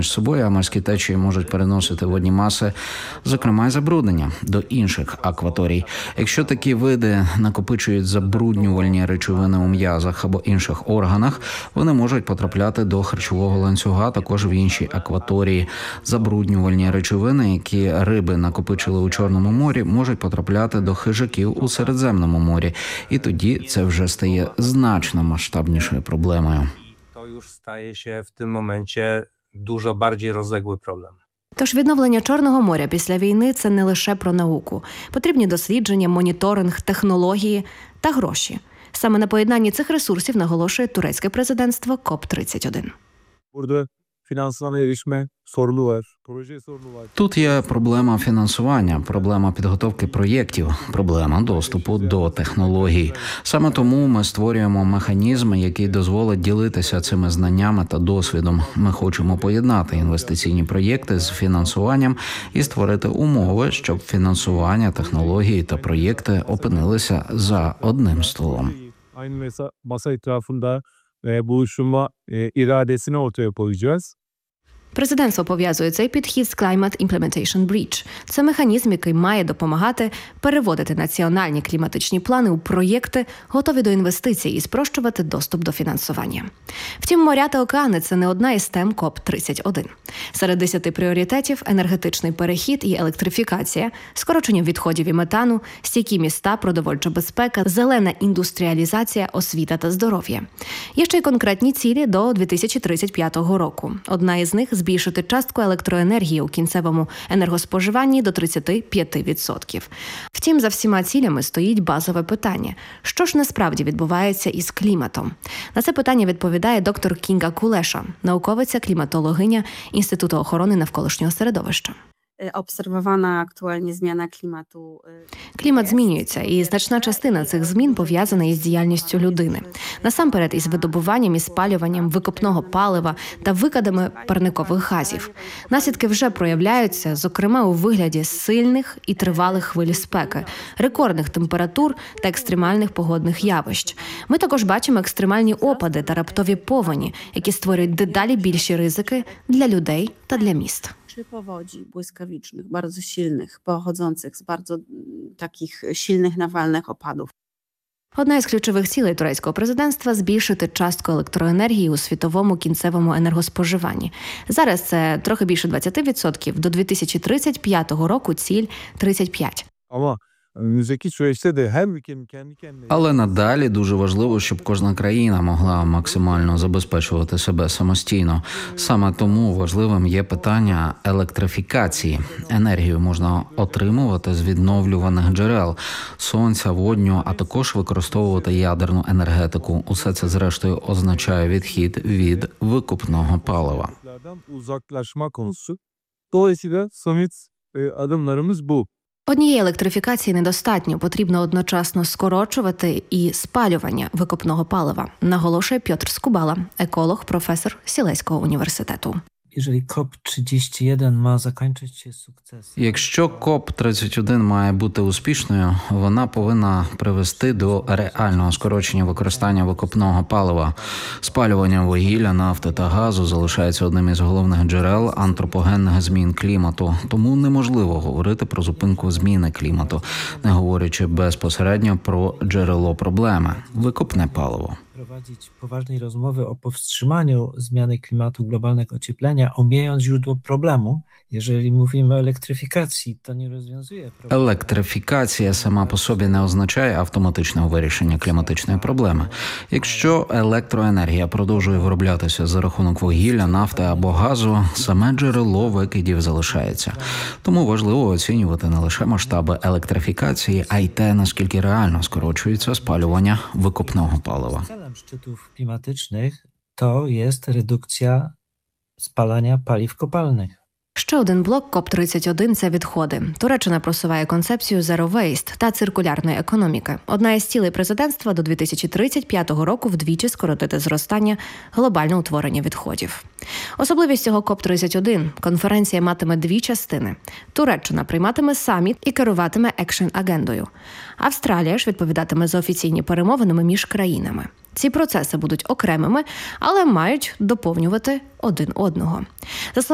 між собою, а морські течії можуть переносити водні маси, зокрема й забруднення, до інших акваторій. Якщо такі види накопичують забруднювальні речовини у м'язах або інших органах, вони можуть потрапляти до харчового ланцюга, також в інші акваторії. Забруднювальні речовини, які риби накопичили у Чорному морі, можуть потрапляти до хижаків у Середземному морі. І тоді це вже стає значно масштабнішою проблемою. To już staje się w tym momencie dużo bardziej rozległy problem. Тож відновлення Чорного моря після війни – це не лише про науку. Потрібні дослідження, моніторинг, технології та гроші. Саме на поєднанні цих ресурсів наголошує турецьке президентство КОП-31. Burada finansmana erişme sorunu var, proje sorunu var. Тут є проблема фінансування, проблема підготовки проєктів, проблема доступу до технологій. Саме тому ми створюємо механізми, які дозволять ділитися цими знаннями та досвідом. Ми хочемо поєднати інвестиційні проєкти з фінансуванням і створити умови, щоб фінансування, технології та проєкти опинилися за одним столом. Aynı masa etrafında buluşma iradesini ortaya koyacağız. Президентство пов'язує цей підхід з Climate Implementation Bridge. Це механізм, який має допомагати переводити національні кліматичні плани у проєкти, готові до інвестицій, і спрощувати доступ до фінансування. Втім, моря та океани – це не одна із тем КОП-31. Серед 10 пріоритетів – енергетичний перехід і електрифікація, скорочення відходів і метану, стійкі міста, продовольча безпека, зелена індустріалізація, освіта та здоров'я. Є ще й конкретні цілі до 2035 року. Одна із них – збільшити частку електроенергії у кінцевому енергоспоживанні до 35%. Втім, за всіма цілями стоїть базове питання – що ж насправді відбувається із кліматом? На це питання відповідає доктор Кінга Кулеша, науковиця-кліматологиня Інституту охорони навколишнього середовища. Obserwowana aktualnie zmiana klimatu. Клімат змінюється, і значна частина цих змін пов'язана із діяльністю людини. Насамперед із видобуванням і спалюванням викопного палива та викидами парникових газів. Наслідки вже проявляються, зокрема у вигляді сильних і тривалих хвиль спеки, рекордних температур та екстремальних погодних явищ. Ми також бачимо екстремальні опади та раптові повені, які створюють дедалі більші ризики для людей та для міст. Czy powodzi błyskawicznych, bardzo silnych, pochodzących z bardzo takich silnych nawalnych opadów. Одна із ключових цілей турецького президентства – збільшити частку електроенергії у світовому кінцевому енергоспоживанні. Зараз це трохи більше 20%, до 2035 року ціль – 35%. Ama önümüzdeki süreçte de her ülkenin kendi kendine Але надалі дуже важливо, щоб кожна країна могла максимально забезпечувати себе самостійно. Саме тому важливим є питання електрифікації. Енергію можна отримувати з відновлюваних джерел – сонця, водню, а також використовувати ядерну енергетику. Усе це, зрештою, означає відхід від викопного палива. uzaklaşma konusu. Dolayısıyla summit adımlarımız bu. Однієї електрифікації недостатньо, потрібно одночасно скорочувати і спалювання викопного палива, наголошує Пьотр Скубала, еколог, професор Сілеського університету. Jeżeli COP31 ma zakończyć się sukcesem. Якщо КОП-31 має бути успішною, вона повинна привести до реального скорочення використання викопного палива. Спалювання вугілля, нафти та газу залишається одним із головних джерел антропогенних змін клімату. Тому неможливо говорити про зупинку зміни клімату, не говорячи безпосередньо про джерело проблеми – викопне паливо. Prowadzić poważnej rozmowy o powstrzymaniu zmiany klimatu, globalnego ocieplenia, omijając źródło problemu. Jeżeli mówimy o elektryfikacji, to nie rozwiązuje problemu. Електрифікація сама по собі не означає автоматичне вирішення кліматичної проблеми. Якщо електроенергія продовжує вироблятися за рахунок вугілля, нафти або газу, саме джерело викидів залишається. Тому важливо оцінювати не лише масштаби електрифікації, а й те, наскільки реально скорочується спалювання викопного палива. Celem szczytów klimatycznych to jest redukcja spalania paliw kopalnych. Ще один блок КОП-31 – це відходи. Туреччина просуває концепцію Zero Waste та циркулярної економіки. Одна із цілей президентства до 2035 року вдвічі скоротити зростання глобального утворення відходів. Особливість цього КОП-31 – конференція матиме дві частини. Туреччина прийматиме саміт і керуватиме екшн-агендою. Австралія ж відповідатиме за офіційні перемовини між країнами. Ці процеси будуть окремими, але мають доповнювати один одного.